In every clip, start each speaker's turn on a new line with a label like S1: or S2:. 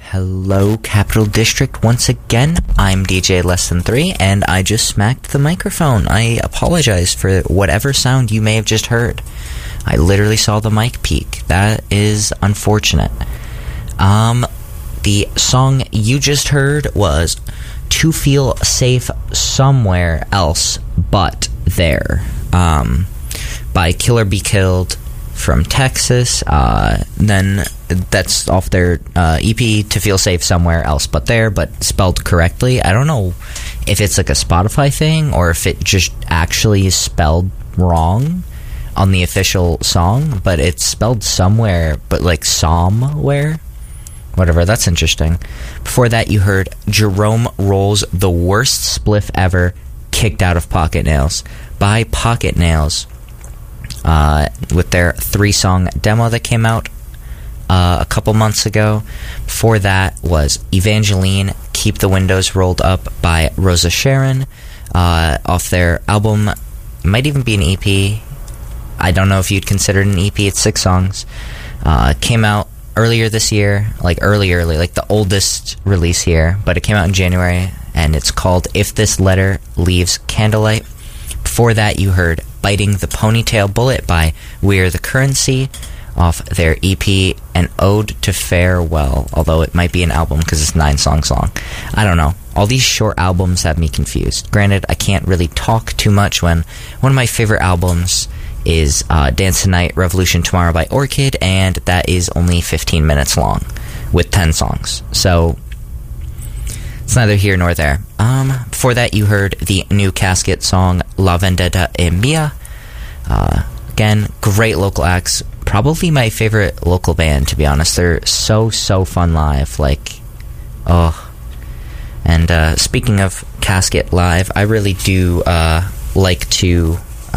S1: Hello, Capital District. Once again, I'm DJ Less Than 3, and I just smacked the microphone. I apologize for whatever sound you may have just heard. I literally saw the mic peak. That is unfortunate. The song you just heard was To Feel Safe Somewhere Else But There, by Killer Be Killed from Texas. Then that's off their EP, To Feel Safe Somewhere Else But There, but spelled correctly. I don't know if it's like a Spotify thing or if it just actually is spelled wrong on the official song, but it's spelled somewhere, but like somewhere. Whatever, that's interesting. Before that, you heard Jerome Roll's The Worst Spliff Ever, Kicked Out of Pocket Nails by Pocket Nails, with their 3-song demo that came out a couple months ago. Before that was Evangeline, Keep the Windows Rolled Up by Rosa Sharon, off their album, might even be an EP. I don't know if you'd consider it an EP. It's 6 songs. Came out earlier this year, like early, like the oldest release here, but it came out in January, and it's called If This Letter Leaves Candlelight. Before that, you heard Biting the Ponytail Bullet by We're the Currency, off their EP, An Ode to Farewell, although it might be an album because it's 9 songs long. I don't know. All these short albums have me confused. Granted, I can't really talk too much when one of my favorite albums is Dance Tonight, Revolution Tomorrow by Orchid, and that is only 15 minutes long with 10 songs. So it's neither here nor there. Before that, you heard the new Casket song La Vendetta e Mia. Again, great local acts. Probably my favorite local band, to be honest. They're so fun live. Like, oh. And speaking of Casket live, I really do like to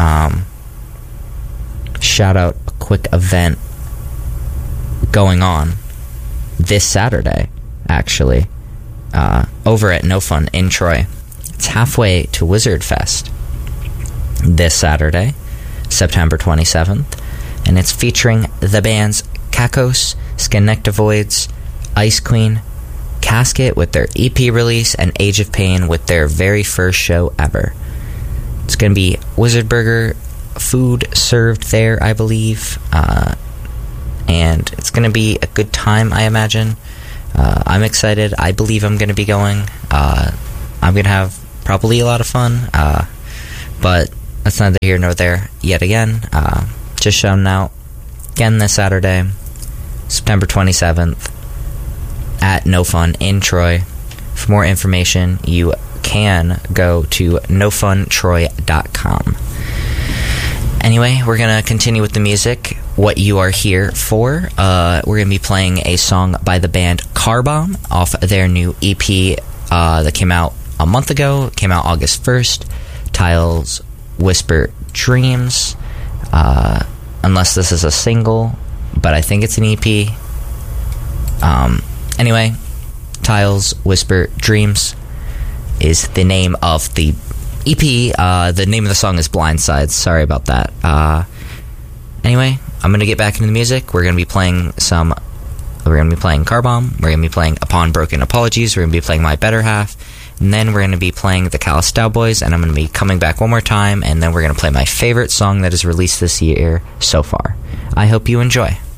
S1: shout out a quick event going on this Saturday, actually, over at No Fun in Troy. It's halfway to Wizard Fest this Saturday, September 27th, and it's featuring the bands Kakos, Skenectavoids, Ice Queen, Casket with their EP release, and Age of Pain with their very first show ever. It's going to be Wizard Burger food served there, I believe, and it's going to be a good time, I imagine. I'm excited. I believe I'm going to be going. I'm going to have probably a lot of fun, but that's neither here nor there yet again. Just shouting out again this Saturday, September 27th, at No Fun in Troy. For more information, you can go to nofuntroy.com. Anyway, we're going to continue with the music. What you are here for. We're going to be playing a song by the band Car Bomb off their new EP that came out a month ago. It came out August 1st. Tiles Whisper Dreams. Unless this is a single, but I think it's an EP. Anyway, Tiles Whisper Dreams is the name of the EP. The name of the song is Blindsides. Sorry about that. Anyway, I'm going to get back into the music. We're going to be playing Car Bomb. We're going to be playing Upon Broken Apologies. We're going to be playing My Better Half. And then we're going to be playing the Callous Boys. And I'm going to be coming back one more time. And then we're going to play my favorite song that is released this year so far. I hope you enjoy.